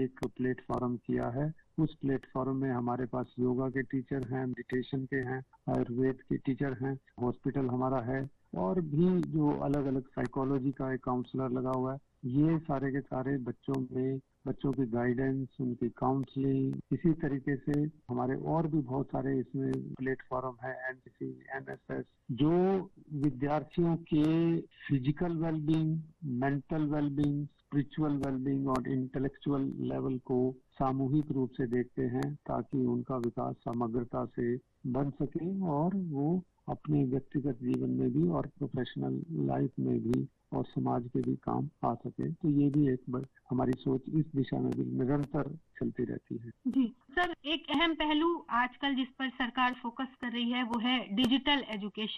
एक प्लेटफॉर्म किया है। उस प्लेटफॉर्म में हमारे पास योगा के टीचर हैं, मेडिटेशन के हैं, आयुर्वेद के टीचर हैं, हॉस्पिटल हमारा है और भी जो अलग अलग साइकोलॉजी का एक काउंसलर लगा हुआ है। ये सारे के सारे बच्चों की गाइडेंस, उनकी काउंसलिंग, इसी तरीके से हमारे और भी बहुत सारे इसमें प्लेटफॉर्म है, एनसीसी, एनएसएस, जो विद्यार्थियों के physical wellbeing, mental wellbeing, spiritual wellbeing और इंटेलेक्चुअल लेवल को सामूहिक रूप से देखते हैं ताकि उनका विकास समग्रता से बन सके और वो अपने व्यक्तिगत जीवन में भी और प्रोफेशनल लाइफ में भी और समाज के भी काम आ सके। तो ये भी एक हमारी सोच इस दिशा में भी निरंतर चलती रहती है। जी सर, एक अहम पहलू आजकल जिस पर सरकार फोकस कर रही है वो है डिजिटल एजुकेशन।